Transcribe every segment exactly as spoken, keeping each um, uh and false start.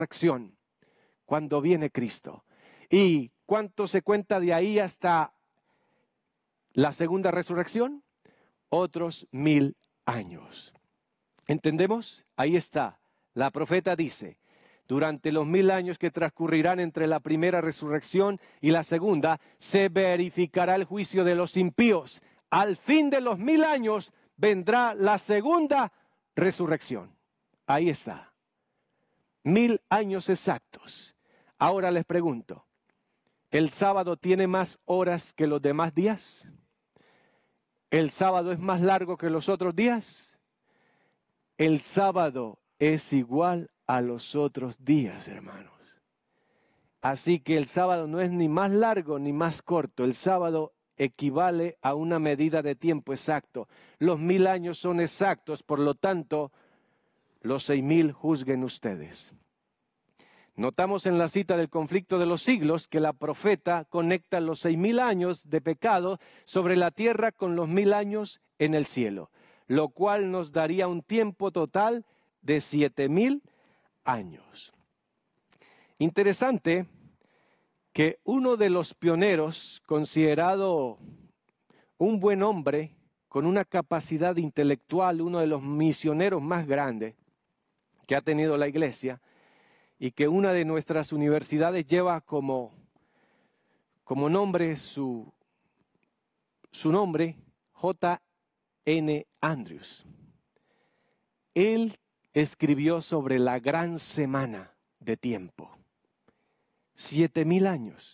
resurrección, cuando viene Cristo. ¿Y cuánto se cuenta de ahí hasta la segunda resurrección? Otros mil años. ¿Entendemos? Ahí está. La profeta dice, durante los mil años que transcurrirán entre la primera resurrección y la segunda, se verificará el juicio de los impíos. Al fin de los mil años vendrá la segunda resurrección. Ahí está. Mil años exactos. Ahora les pregunto, ¿el sábado tiene más horas que los demás días? ¿El sábado es más largo que los otros días? El sábado es igual a los otros días, hermanos. Así que el sábado no es ni más largo ni más corto. El sábado equivale a una medida de tiempo exacto. Los mil años son exactos, por lo tanto, los seis mil juzguen ustedes. Notamos en la cita del conflicto de los siglos que la profeta conecta los seis mil años de pecado sobre la tierra con los mil años en el cielo, lo cual nos daría un tiempo total de siete mil años. Interesante que uno de los pioneros, considerado un buen hombre con una capacidad intelectual, uno de los misioneros más grandes que ha tenido la iglesia, y que una de nuestras universidades lleva como, como nombre su, su nombre, J N Andrews. Él escribió sobre la gran semana de tiempo. Siete mil años.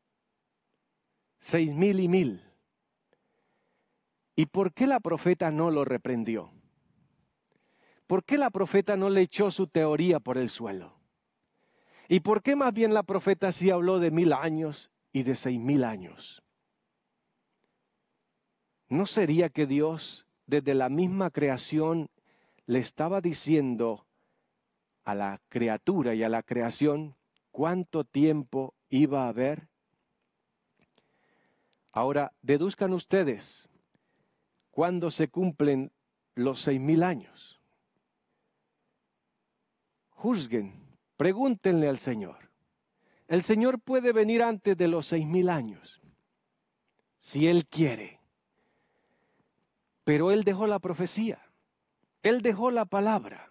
Seis mil y mil. ¿Y por qué la profeta no lo reprendió? ¿Por qué la profeta no le echó su teoría por el suelo? ¿Y por qué más bien la profeta sí habló de mil años y de seis mil años? ¿No sería que Dios desde la misma creación le estaba diciendo a la criatura y a la creación cuánto tiempo iba a haber? Ahora, deduzcan ustedes cuándo se cumplen los seis mil años. Juzguen. Pregúntenle al Señor. El Señor puede venir antes de los seis mil años, si Él quiere. Pero Él dejó la profecía. Él dejó la palabra.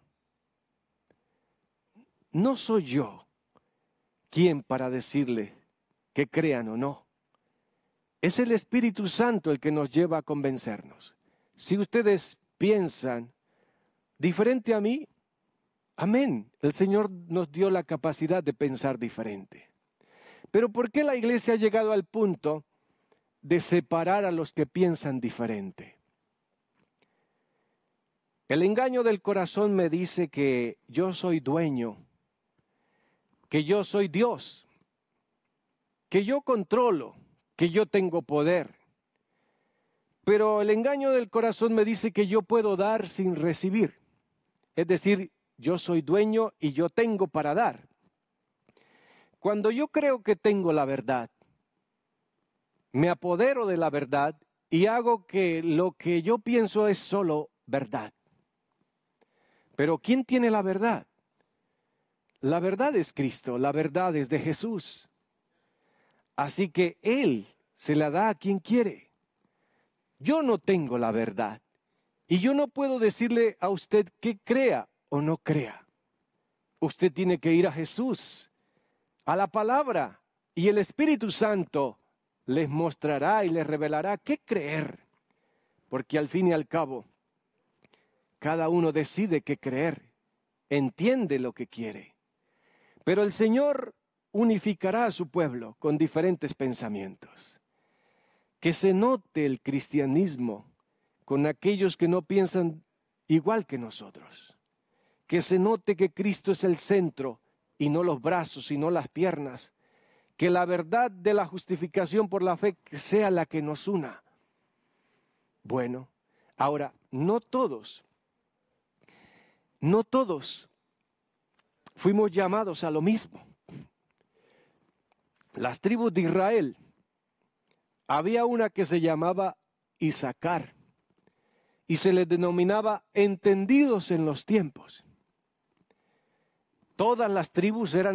No soy yo quien para decirle que crean o no. Es el Espíritu Santo el que nos lleva a convencernos. Si ustedes piensan diferente a mí, amén, el Señor nos dio la capacidad de pensar diferente. Pero ¿por qué la iglesia ha llegado al punto de separar a los que piensan diferente? El engaño del corazón me dice que yo soy dueño, que yo soy Dios, que yo controlo, que yo tengo poder. Pero el engaño del corazón me dice que yo puedo dar sin recibir. Es decir, yo soy dueño y yo tengo para dar. Cuando yo creo que tengo la verdad, me apodero de la verdad y hago que lo que yo pienso es solo verdad. Pero ¿quién tiene la verdad? La verdad es Cristo, la verdad es de Jesús. Así que Él se la da a quien quiere. Yo no tengo la verdad y yo no puedo decirle a usted que crea o no crea. Usted tiene que ir a Jesús, a la palabra, y el Espíritu Santo les mostrará y les revelará qué creer. Porque al fin y al cabo, cada uno decide qué creer, entiende lo que quiere. Pero el Señor unificará a su pueblo con diferentes pensamientos. Que se note el cristianismo con aquellos que no piensan igual que nosotros. Que se note que Cristo es el centro y no los brazos y no las piernas. Que la verdad de la justificación por la fe sea la que nos una. Bueno, ahora, no todos, no todos fuimos llamados a lo mismo. Las tribus de Israel, había una que se llamaba Isacar y se les denominaba entendidos en los tiempos. Todas las tribus eran